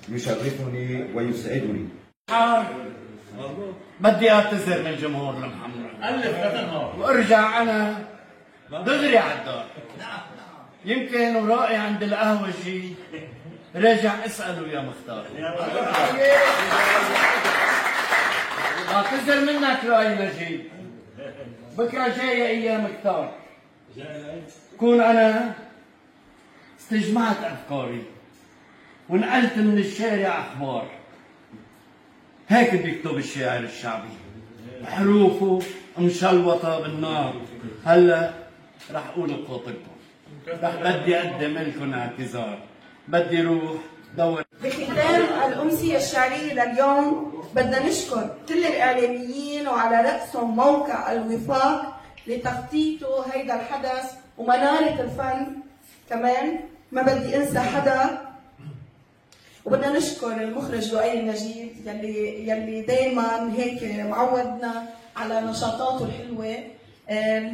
يشرفني ويسعدني. بدي اعتذر من الجمهور المحمر وارجع انا دغري على الدار. يمكن ورائي عند القهوه شي، راجع اساله يا مختار. بعتذر منك رأي مجيد، بكره جايه ايام كتار، كون انا استجمعت افكاري ونقلت من الشارع اخبار. هيك بيكتب الشاعر الشعبي، حروفه مشلوطه بالنار. هلا رح اقول بخاطركم، بدي اقدم لكم اعتذار، بدي روح دور. بختام الأمسية الشعرية لليوم بدنا نشكر كل الإعلاميين وعلى رأسهم موقع الوفاق لتخطيطه هيدا الحدث ومنارة الفن كمان، ما بدي انسى حدا. وبدنا نشكر المخرج لؤي النجيب يلي دايما هيك معودنا على نشاطاته الحلوة.